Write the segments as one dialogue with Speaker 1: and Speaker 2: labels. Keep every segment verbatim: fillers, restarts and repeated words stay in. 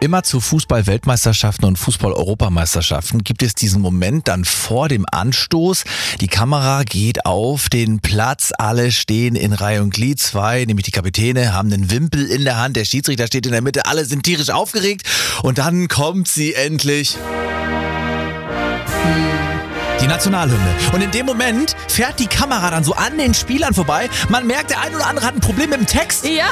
Speaker 1: Immer zu Fußball-Weltmeisterschaften und Fußball-Europameisterschaften gibt es diesen Moment dann vor dem Anstoß. Die Kamera geht auf den Platz, alle stehen in Reihe und Glied. Zwei, nämlich die Kapitäne, haben einen Wimpel in der Hand. Der Schiedsrichter steht in der Mitte, alle sind tierisch aufgeregt. Und dann kommt sie endlich. Die Nationalhymne. Und in dem Moment fährt die Kamera dann so an den Spielern vorbei. Man merkt, der ein oder andere hat ein Problem mit dem Text.
Speaker 2: Ja.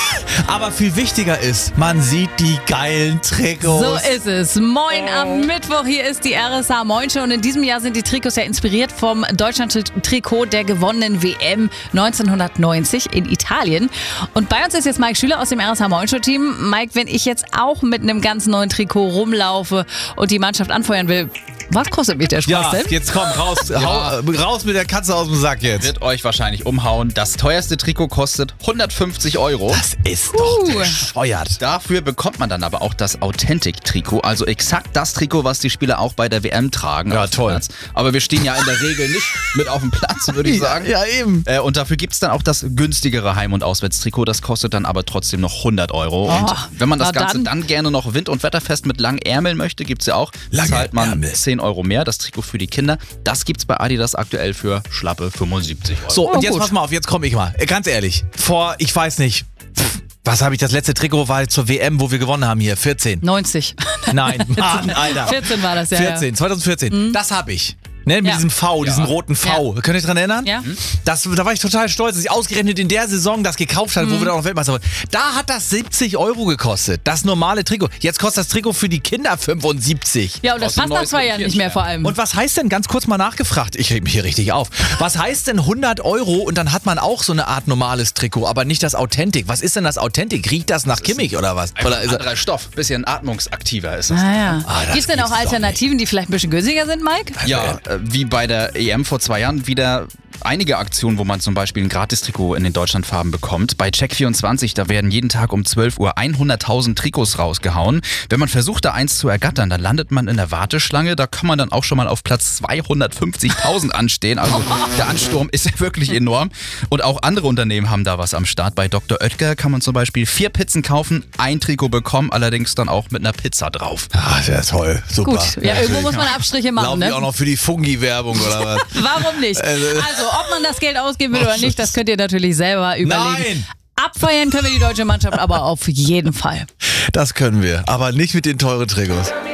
Speaker 1: Aber viel wichtiger ist, man sieht die geilen Trikots.
Speaker 2: So ist es. Moin oh. am Mittwoch. Hier ist die R S H Moin Show. Und in diesem Jahr sind die Trikots ja inspiriert vom Deutschland-Trikot der gewonnenen W M neunzehnhundertneunzig in Italien. Und bei uns ist jetzt Mike Schüler aus dem R S H Moin Show Team. Mike, wenn ich jetzt auch mit einem ganz neuen Trikot rumlaufe und die Mannschaft anfeuern will, was kostet mich der Spaß
Speaker 1: ja,
Speaker 2: denn?
Speaker 1: Jetzt komm, raus,
Speaker 3: ja.
Speaker 1: hau, raus mit der Katze aus dem Sack jetzt.
Speaker 3: Wird euch wahrscheinlich umhauen. Das teuerste Trikot kostet hundertfünfzig Euro.
Speaker 1: Das ist doch
Speaker 2: Uh.
Speaker 1: bescheuert.
Speaker 3: Dafür bekommt man dann aber auch das Authentic-Trikot, also exakt das Trikot, was die Spieler auch bei der W M tragen.
Speaker 1: Ja, toll.
Speaker 3: Platz. Aber wir stehen ja in der Regel nicht mit auf dem Platz, würde ich sagen.
Speaker 1: Ja, eben.
Speaker 3: Äh, und dafür gibt es dann auch das günstigere Heim- und Auswärtstrikot. Das kostet dann aber trotzdem noch hundert Euro.
Speaker 2: Oh,
Speaker 3: und wenn man das
Speaker 2: na
Speaker 3: Ganze
Speaker 2: dann.
Speaker 3: dann gerne noch wind- und wetterfest mit langen Ärmeln möchte, gibt es ja auch.
Speaker 1: Lange
Speaker 3: Zahlt man
Speaker 1: Ärmel.
Speaker 3: zehn Euro mehr. Das Trikot für die Kinder. Das gibt's bei Adidas aktuell für schlappe fünfundsiebzig Euro.
Speaker 1: So,
Speaker 2: Oh,
Speaker 1: und jetzt
Speaker 2: gut.
Speaker 1: pass mal auf, jetzt komme ich mal. Ganz ehrlich, vor, ich weiß nicht, pff, was habe ich, das letzte Trikot war zur W M, wo wir gewonnen haben hier, vierzehn.
Speaker 2: neunzig.
Speaker 1: Nein, Mann, Alter.
Speaker 2: vierzehn war das, ja.
Speaker 1: vierzehn, zwanzig vierzehn. Das habe ich. Ne, mit
Speaker 2: Ja.
Speaker 1: diesem V, diesem
Speaker 3: Ja.
Speaker 1: roten V. Könnt ihr euch dran erinnern?
Speaker 2: Ja.
Speaker 1: Das, da war ich total stolz, dass ich ausgerechnet in der Saison das gekauft habe, wo wir dann auch Weltmeister wurden. Da hat das siebzig Euro gekostet, das normale Trikot. Jetzt kostet das Trikot für die Kinder fünfundsiebzig.
Speaker 2: Ja, und das
Speaker 3: Aus dem
Speaker 2: passt nach zwei
Speaker 3: neuesten
Speaker 2: Jahren nicht mehr vor allem.
Speaker 1: Und was heißt denn, ganz kurz mal nachgefragt, ich reg mich hier richtig auf, was heißt denn hundert Euro und dann hat man auch so eine Art normales Trikot, aber nicht das Authentic? Was ist denn das Authentic? Riecht das nach Kimmich oder was?
Speaker 3: Einfach
Speaker 1: Oder
Speaker 3: ein
Speaker 1: ist er,
Speaker 3: anderer Stoff, bisschen atmungsaktiver ist das.
Speaker 2: Ah, ja.
Speaker 1: Ah, das
Speaker 2: Gibt es denn auch
Speaker 1: gibt's doch
Speaker 2: Alternativen, die vielleicht ein bisschen günstiger sind, Mike?
Speaker 3: Ja, äh, wie bei der E M vor zwei Jahren wieder einige Aktionen, wo man zum Beispiel ein Gratis-Trikot in den Deutschlandfarben bekommt. Bei Check vierundzwanzig, da werden jeden Tag um zwölf Uhr hunderttausend Trikots rausgehauen. Wenn man versucht, da eins zu ergattern, dann landet man in der Warteschlange. Da kann man dann auch schon mal auf Platz zweihundertfünfzigtausend anstehen. Also der Ansturm ist ja wirklich enorm. Und auch andere Unternehmen haben da was am Start. Bei Doktor Oetker kann man zum Beispiel vier Pizzen kaufen, ein Trikot bekommen, allerdings dann auch mit einer Pizza drauf.
Speaker 1: ah, sehr toll, super.
Speaker 2: Gut, ja, irgendwo muss man Abstriche machen,
Speaker 1: Laufen die auch
Speaker 2: ne?
Speaker 1: noch für die Fungi-Werbung oder was?
Speaker 2: Warum nicht? Also, ob man das Geld ausgeben will oder nicht, das könnt ihr natürlich selber überlegen.
Speaker 1: Nein!
Speaker 2: Abfeiern können wir die deutsche Mannschaft aber auf jeden Fall.
Speaker 1: Das können wir, aber nicht mit den teuren Trikots.